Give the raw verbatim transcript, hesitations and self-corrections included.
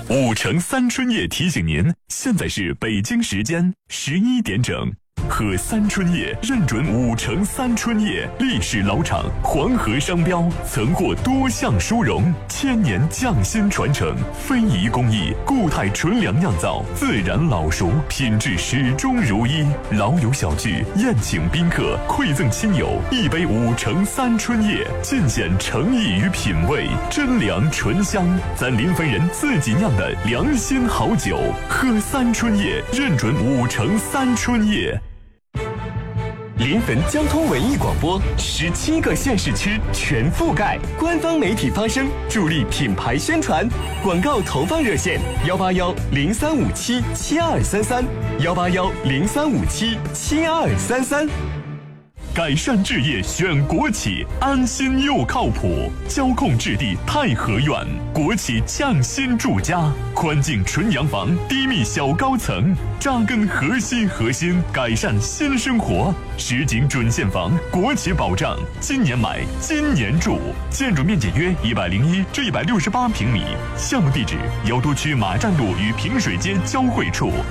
五城三春叶提醒您，现在是北京时间十一点整。喝三春叶认准五城三春叶，历史老厂，黄河商标，曾获多项殊荣，千年匠心传承，非遗工艺，固态纯粮酿造，自然老熟，品质始终如一。老友小聚，宴请宾客，馈赠亲友，一杯五城三春叶，尽显诚意与品味，真粮醇香，咱临汾人自己酿的良心好酒。喝三春叶，认准五城三春叶。临汾交通文艺广播，十七个县市区全覆盖，官方媒体发声，助力品牌宣传。广告投放热线：幺八幺零三五七七二三三，幺八幺零三五七七二三三。改善置业选国企，安心又靠谱。交控置地太和苑，国企匠心住家，宽净纯洋房，低密小高层，扎根核心核心，改善新生活。实景准现房，国企保障，今年买，今年住。建筑面积约一百零一至一百六十八平米。项目地址：瑶都区马站路与平水街交汇处。